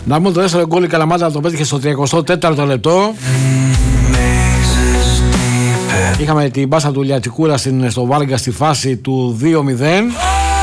Να πούμε το δεύτερο γκολ η Καλαμάτα το πέτυχε στο 34ο λεπτό. Είχαμε την μπάσα του Λιατικούρα στο Βάργα στη φάση του 2-0.